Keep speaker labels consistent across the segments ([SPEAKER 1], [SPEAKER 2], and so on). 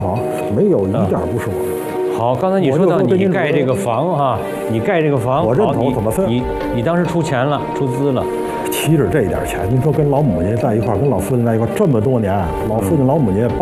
[SPEAKER 1] 啊，没有一点不是我的。
[SPEAKER 2] 好，刚才你说到你盖这个房哈，你盖这个房，
[SPEAKER 1] 我认同怎么分？
[SPEAKER 2] 你当时出钱了，出资了。
[SPEAKER 1] 岂止这一点钱？您说跟老母亲在一块儿，跟老父亲在一块儿这么多年，老父亲、老母亲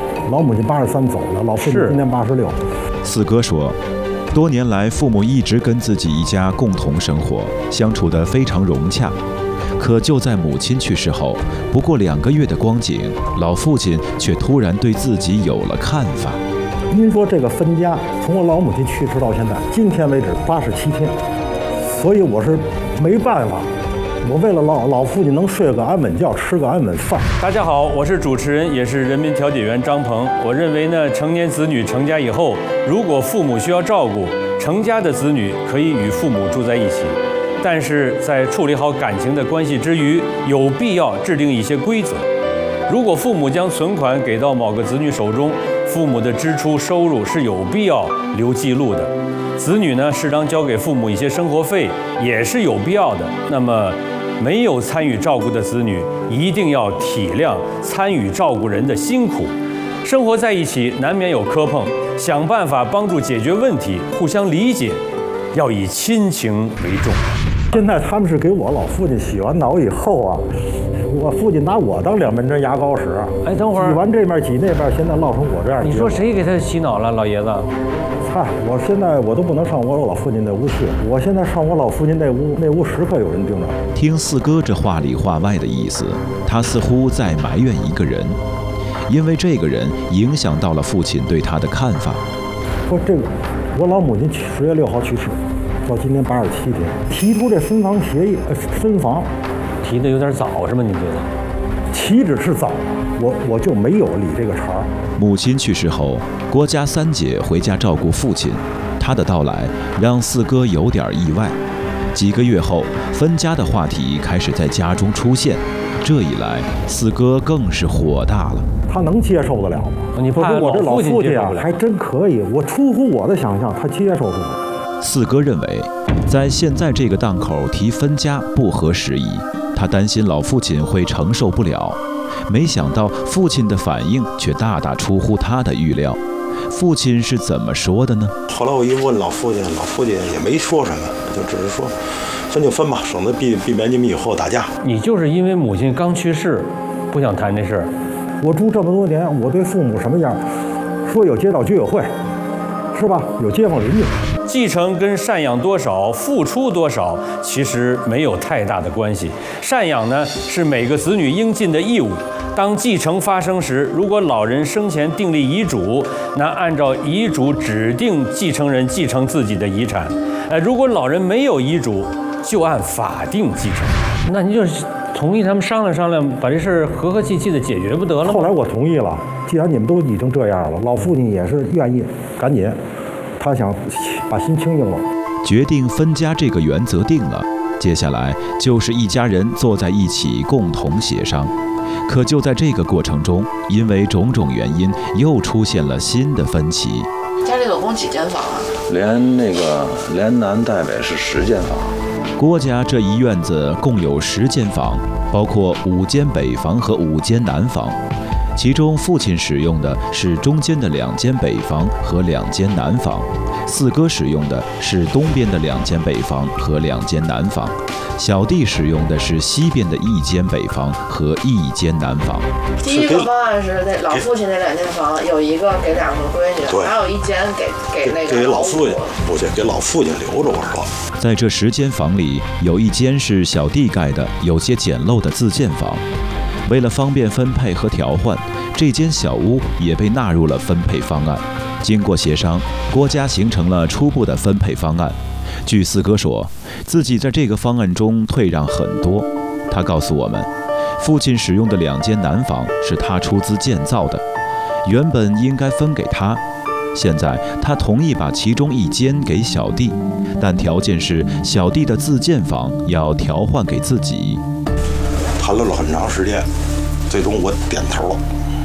[SPEAKER 1] 83走了，老父亲今年86。
[SPEAKER 3] 四哥说，多年来父母一直跟自己一家共同生活，相处得非常融洽。可就在母亲去世后，不过2个月的光景，老父亲却突然对自己有了看法。
[SPEAKER 1] 您说这个分家，从我老母亲去世到现在，今天为止87天，所以我是没办法。我为了老父亲能睡个安稳觉，吃个安稳饭。
[SPEAKER 2] 大家好，我是主持人，也是人民调解员张鹏。我认为呢，成年子女成家以后，如果父母需要照顾，成家的子女可以与父母住在一起，但是在处理好感情的关系之余，有必要制定一些规则。如果父母将存款给到某个子女手中，父母的支出收入是有必要留记录的。子女呢，适当交给父母一些生活费也是有必要的。那么，没有参与照顾的子女，一定要体谅参与照顾人的辛苦。生活在一起，难免有磕碰，想办法帮助解决问题，互相理解，要以亲情为重。
[SPEAKER 1] 现在他们是给我老父亲洗完脑以后啊，我父亲拿我当2根针牙膏使。
[SPEAKER 2] 哎，等会儿
[SPEAKER 1] 洗完这面挤那边，现在落成我这样。
[SPEAKER 2] 你说谁给他洗脑了，老爷子？
[SPEAKER 1] 嗨，我现在我都不能上我老父亲那屋去，我现在上我老父亲那屋时刻有人盯着。
[SPEAKER 3] 听四哥这话里话外的意思，他似乎在埋怨一个人，因为这个人影响到了父亲对他的看法。
[SPEAKER 1] 说这个，我老母亲10月6号去世，到今年87天，提出这分房协议，分房，
[SPEAKER 2] 提的有点早是吗？你觉得？
[SPEAKER 1] 岂止是早，我就没有理这个茬儿。
[SPEAKER 3] 母亲去世后，郭家3姐回家照顾父亲，她的到来让四哥有点意外。几个月后，分家的话题开始在家中出现，这一来，四哥更是火大了。
[SPEAKER 1] 他能接受得了吗？
[SPEAKER 2] 你怕
[SPEAKER 1] 我这老父亲啊，
[SPEAKER 2] 还
[SPEAKER 1] 还真可以，我出乎我的想象，他接受不了。
[SPEAKER 3] 四哥认为，在现在这个档口提分家不合时宜，他担心老父亲会承受不了。没想到父亲的反应却大大出乎他的预料。父亲是怎么说的呢？
[SPEAKER 4] 后来我一问老父亲，老父亲也没说什么，就只是说分就分吧，省得避免你们以后打架。
[SPEAKER 2] 你就是因为母亲刚去世，不想谈这事儿。
[SPEAKER 1] 我住这么多年，我对父母什么样？说有街道居委会，是吧？有街坊邻居。
[SPEAKER 2] 继承跟赡养多少、付出多少，其实没有太大的关系。赡养呢，是每个子女应尽的义务。当继承发生时，如果老人生前订立遗嘱，那按照遗嘱指定继承人继承自己的遗产。如果老人没有遗嘱，就按法定继承。那你就是同意他们商量商量，把这事儿和和气气的解决不得了吗？
[SPEAKER 1] 后来我同意了，既然你们都已经这样了，老父亲也是愿意，赶紧，他想把心清静了。
[SPEAKER 3] 决定分家这个原则定了，接下来就是一家人坐在一起共同协商。可就在这个过程中，因为种种原因，又出现了新的分歧。
[SPEAKER 5] 家里总共几间房啊？
[SPEAKER 4] 连南带北是10间房。
[SPEAKER 3] 郭家这一院子共有10间房，包括5间北房和5间南房。其中父亲使用的是中间的2间北房和2间南房，四哥使用的是东边的2间北房和2间南房，小弟使用的是西边的1间北房和1间南房。
[SPEAKER 5] 第一个方案是那老父亲那2间房有一个给2个闺女，还有1间给那个
[SPEAKER 4] 给老父亲，不是给老父亲留着。我说，
[SPEAKER 3] 在这10间房里，有1间是小弟盖的，有些简陋的自建房。为了方便分配和调换，这间小屋也被纳入了分配方案。经过协商，郭家形成了初步的分配方案。据四哥说，自己在这个方案中退让很多。他告诉我们，父亲使用的2间南房是他出资建造的，原本应该分给他。现在他同意把其中1间给小弟，但条件是小弟的自建房要调换给自己。
[SPEAKER 4] 谈论了很长时间，最终我点头了，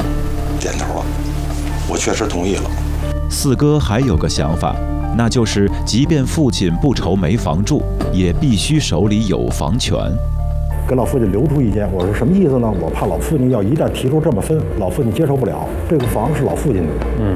[SPEAKER 4] 我确实同意了。
[SPEAKER 3] 四哥还有个想法，那就是即便父亲不愁没房住，也必须手里有房权。
[SPEAKER 1] 给老父亲留出一间。我说什么意思呢？我怕老父亲要一旦提出这么分，老父亲接受不了。这个房是老父亲的，